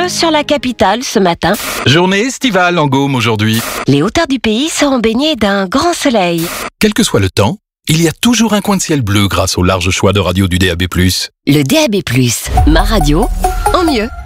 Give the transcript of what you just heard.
bleu sur la capitale ce matin. Journée estivale en Gaume aujourd'hui. Les hauteurs du pays seront baignées d'un grand soleil. Quel que soit le temps, il y a toujours un coin de ciel bleu grâce au large choix de radios du DAB+. Le DAB+, ma radio, en mieux.